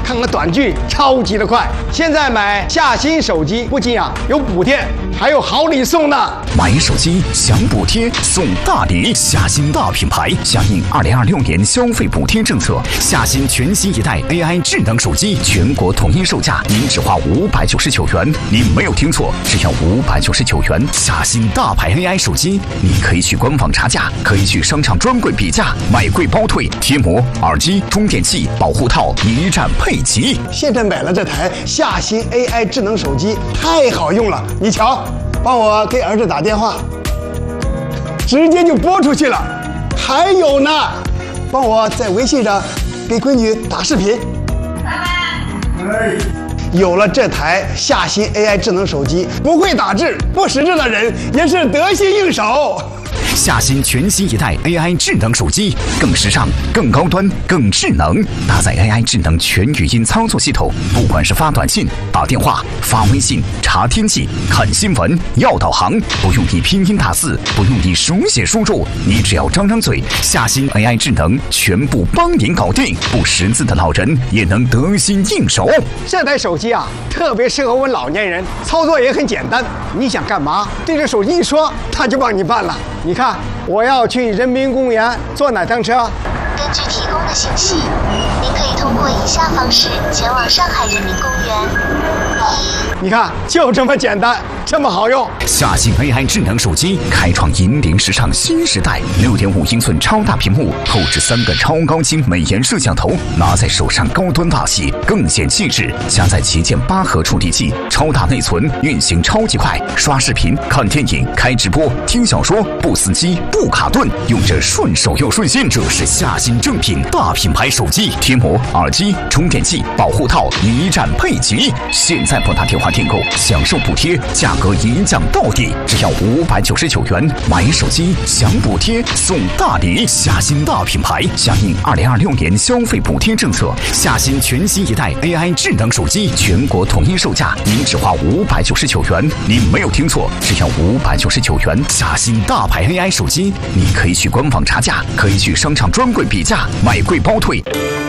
看看短剧，超级的快。现在买夏新手机，不仅有补贴，还有好礼送呢。 买手机享补贴送大礼，夏新大品牌响应2026年消费补贴政策，夏新全新一代 AI 智能手机全国统一售价，您只花599元。您没有听错，只要599元。夏新大牌 AI 手机，你可以去官网查价，可以去商场专柜比价，买贵包退，贴膜、耳机、充电器、保护套一站配齐。 现在买了这台夏新 AI 智能手机，太好用了。你瞧，帮我给儿子打电话，直接就拨出去了。还有呢，帮我在微信上给闺女打视频。有了这台夏新 AI 智能手机，不会打字、不识字的人也是得心应手。 夏新全新一代 AI 智能手机，更时尚、更高端、更智能，搭载 AI 智能全语音操作系统，不管是发短信、打电话、发微信、查天气、看新闻、要导航，不用你拼音打字，不用你手写输入，你只要张张嘴，夏新 AI 智能全部帮您搞定，不识字的老人也能得心应手。 这台手机特别适合我们老年人，操作也很简单。你想干嘛，对着手机一说，它就帮你办了。你看，我要去人民公园坐哪趟车？ 根据提供的信息，您可以通过以下方式前往上海人民公园。 你看，就这么简单，这么好用。 夏新 AI 智能手机开创引领时尚新时代，6.5英寸超大屏幕，后置3个超高清美颜摄像头，拿在手上高端大气，更显气质。加载旗舰8核处理器，超大内存，运行超级快，刷视频、看电影、开直播、听小说，不死机、不卡顿，用着顺手又顺心。这是夏新正品大品牌手机，贴膜、耳机、充电器、保护套一站配齐。现在拨打电话订购，享受补贴，价格一降到底，只要599元。买手机享补贴送大礼，夏新大品牌响应2026年消费补贴政策，夏新全新一代 AI 智能手机全国统一售价，您只花599元。您没有听错，只要599元。夏新大牌 AI 手机，你可以去官网查价，可以去商场专柜比价，买贵包退。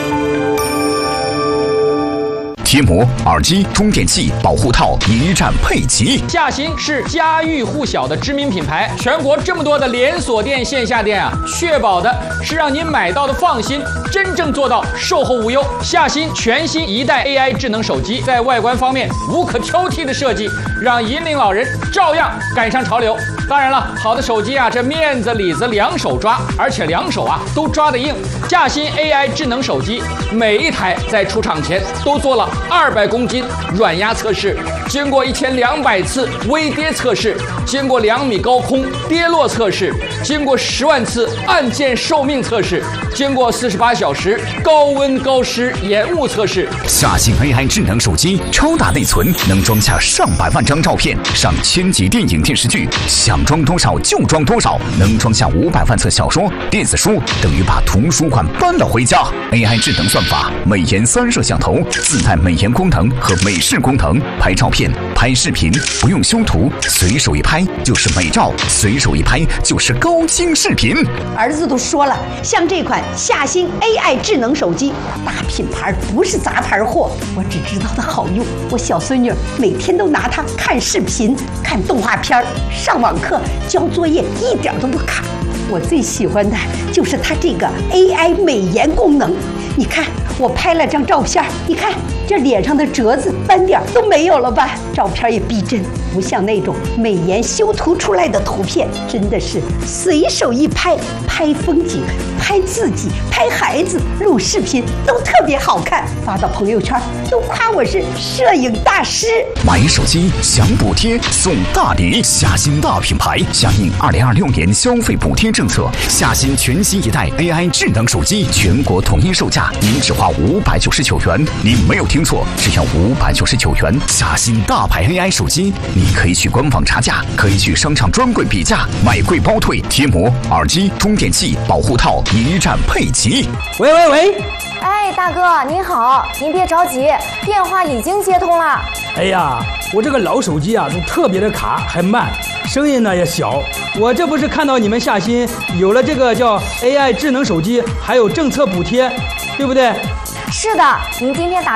贴膜、耳机、充电器、保护套一站配齐。 夏新是家喻户晓的知名品牌，全国这么多的连锁店、线下店确保的是让您买到的放心，真正做到售后无忧。夏新全新一代 AI 智能手机，在外观方面无可挑剔的设计，让引领老人照样赶上潮流。当然了，好的手机这面子里子两手抓，而且两手都抓得硬。夏新 AI 智能手机每一台在出厂前都做了200公斤软压测试，经过1200次微跌测试，经过2米高空跌落测试，经过10万次按键寿命测试，经过48小时高温高湿延误测试。 夏新 AI 智能手机超大内存，能装下上百万张照片，上1000集电影电视剧，想装多少就装多少，能装下500万册小说、电子书，等于把图书馆搬了回家。AI 智能算法，美颜3摄像头，自带美颜功能和美视功能，拍照片、拍视频不用修图，随手一拍就是美照，随手一拍就是高清视频。 儿子都说了，像这款夏新 AI 智能手机，大品牌不是杂牌货，我只知道它好用。我小孙女每天都拿它看视频、看动画片、上网课、交作业，一点都不卡。我最喜欢的就是它这个 AI 美颜功能。你看，我拍了张照片，你看这脸上的褶子、斑点都没有了吧？照片也逼真，不像那种美颜修图出来的图片，真的是随手一拍，拍风景、拍自己、拍孩子、录视频都特别好看，发到朋友圈都夸我是摄影大师。 买手机享补贴送大礼，夏新大品牌响应2026年消费补贴政策，夏新全新一代 AI 智能手机全国统一售价，您只花599元。您没有听错，只要599元。夏新大牌 AI 手机，你可以去官网查价，可以去商场专柜比价，买贵包退，贴膜、耳机、充电器、保护套一站配齐。 喂喂喂！ 哎，大哥您好，您别着急，电话已经接通了。 哎呀，我这个老手机就特别的卡，还慢，声音呢也小。我这不是看到你们夏新有了这个叫 AI 智能手机，还有政策补贴，对不对？ 是的，您今天打